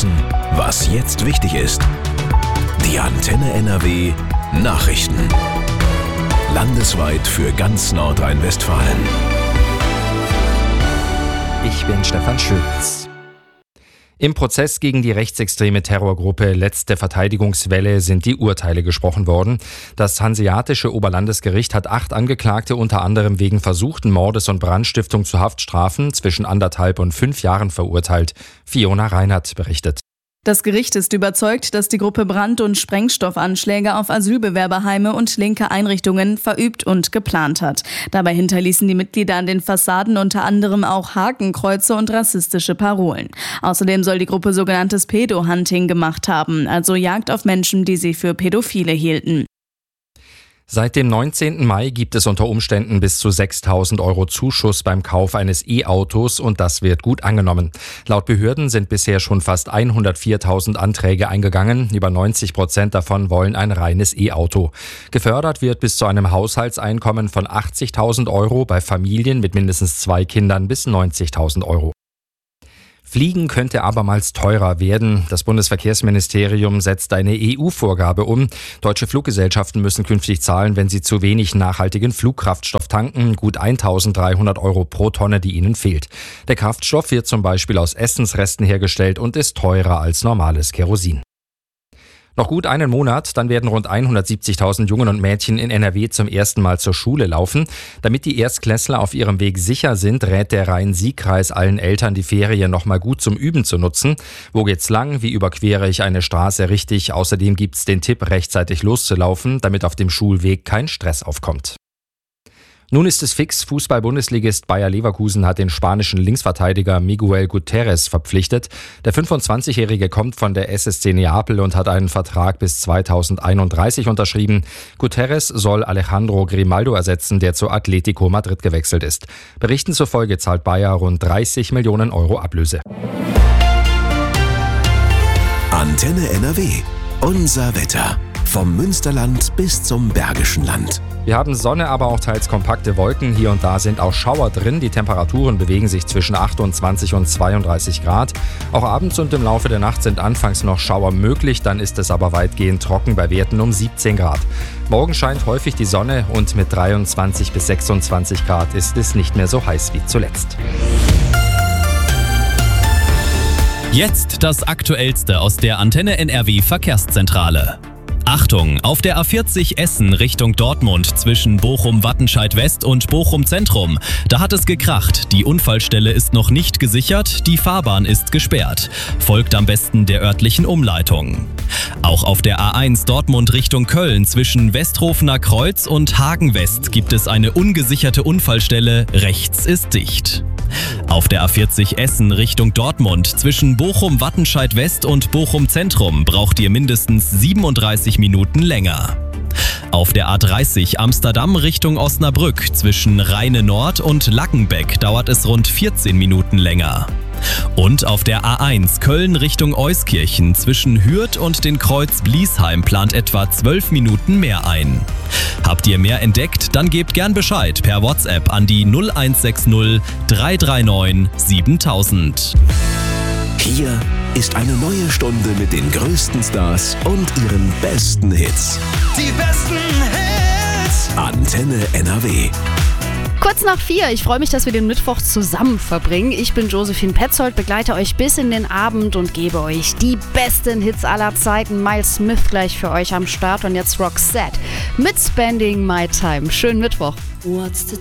wissen, was jetzt wichtig ist. Die Antenne NRW Nachrichten. Landesweit für ganz Nordrhein-Westfalen. Ich bin Stefan Schütz. Im Prozess gegen die rechtsextreme Terrorgruppe Letzte Verteidigungswelle sind die Urteile gesprochen worden. Das Hanseatische Oberlandesgericht hat 8 Angeklagte unter anderem wegen versuchten Mordes und Brandstiftung zu Haftstrafen zwischen 1,5 und 5 Jahren verurteilt. Fiona Reinhardt berichtet. Das Gericht ist überzeugt, dass die Gruppe Brand- und Sprengstoffanschläge auf Asylbewerberheime und linke Einrichtungen verübt und geplant hat. Dabei hinterließen die Mitglieder an den Fassaden unter anderem auch Hakenkreuze und rassistische Parolen. Außerdem soll die Gruppe sogenanntes Pedo-Hunting gemacht haben, also Jagd auf Menschen, die sie für Pädophile hielten. Seit dem 19. Mai gibt es unter Umständen bis zu 6.000 € Zuschuss beim Kauf eines E-Autos und das wird gut angenommen. Laut Behörden sind bisher schon fast 104.000 Anträge eingegangen. Über 90% davon wollen ein reines E-Auto. Gefördert wird bis zu einem Haushaltseinkommen von 80.000 €, bei Familien mit mindestens 2 Kindern bis 90.000 €. Fliegen könnte abermals teurer werden. Das Bundesverkehrsministerium setzt eine EU-Vorgabe um. Deutsche Fluggesellschaften müssen künftig zahlen, wenn sie zu wenig nachhaltigen Flugkraftstoff tanken. Gut 1.300 € pro Tonne, die ihnen fehlt. Der Kraftstoff wird zum Beispiel aus Essensresten hergestellt und ist teurer als normales Kerosin. Noch gut einen Monat, dann werden rund 170.000 Jungen und Mädchen in NRW zum ersten Mal zur Schule laufen. Damit die Erstklässler auf ihrem Weg sicher sind, rät der Rhein-Sieg-Kreis allen Eltern, die Ferien noch mal gut zum Üben zu nutzen. Wo geht's lang? Wie überquere ich eine Straße richtig? Außerdem gibt's den Tipp, rechtzeitig loszulaufen, damit auf dem Schulweg kein Stress aufkommt. Nun ist es fix, Fußball-Bundesligist Bayer Leverkusen hat den spanischen Linksverteidiger Miguel Gutierrez verpflichtet. Der 25-Jährige kommt von der SSC Neapel und hat einen Vertrag bis 2031 unterschrieben. Gutierrez soll Alejandro Grimaldo ersetzen, der zu Atletico Madrid gewechselt ist. Berichten zufolge zahlt Bayer rund 30 Millionen € Ablöse. Antenne NRW. Unser Wetter. Vom Münsterland bis zum Bergischen Land. Wir haben Sonne, aber auch teils kompakte Wolken. Hier und da sind auch Schauer drin. Die Temperaturen bewegen sich zwischen 28 und 32 Grad. Auch abends und im Laufe der Nacht sind anfangs noch Schauer möglich. Dann ist es aber weitgehend trocken bei Werten um 17 Grad. Morgen scheint häufig die Sonne und mit 23 bis 26 Grad ist es nicht mehr so heiß wie zuletzt. Jetzt das Aktuellste aus der Antenne NRW Verkehrszentrale. Achtung, auf der A40 Essen Richtung Dortmund zwischen Bochum-Wattenscheid West und Bochum Zentrum. Da hat es gekracht. Die Unfallstelle ist noch nicht gesichert, die Fahrbahn ist gesperrt. Folgt am besten der örtlichen Umleitung. Auch auf der A1 Dortmund Richtung Köln zwischen Westhofener Kreuz und Hagen West gibt es eine ungesicherte Unfallstelle. Rechts ist dicht. Auf der A40 Essen Richtung Dortmund zwischen Bochum-Wattenscheid West und Bochum Zentrum braucht ihr mindestens 37 Minuten länger. Auf der A30 Amsterdam Richtung Osnabrück zwischen Rheine Nord und Lackenbeck dauert es rund 14 Minuten länger. Und auf der A1 Köln Richtung Euskirchen zwischen Hürth und den Kreuz Bliesheim plant etwa 12 Minuten mehr ein. Habt ihr mehr entdeckt? Dann gebt gern Bescheid per WhatsApp an die 0160 339 7000. Hier ist eine neue Stunde mit den größten Stars und ihren besten Hits. Die besten Hits. Antenne NRW. Kurz nach 4, ich freue mich, dass wir den Mittwoch zusammen verbringen. Ich bin Josephine Petzold, begleite euch bis in den Abend und gebe euch die besten Hits aller Zeiten. Miles Smith gleich für euch am Start und jetzt Roxette mit Spending My Time. Schönen Mittwoch. What's the